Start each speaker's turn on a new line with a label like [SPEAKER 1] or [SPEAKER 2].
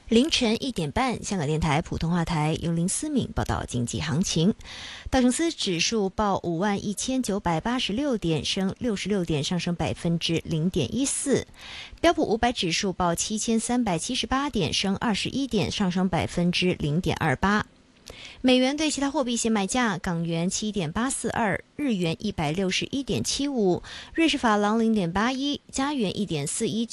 [SPEAKER 1] 凌晨1点半，香港电台普通话台由林思敏报道经济行情。道琼斯指数报51986点，升66点，上升0.14%。标普500指数报7378点，升21点，上升0.28%。美元对其他货币现卖价：港元7.842，日元161.75，瑞士法郎0.81，加元1.417，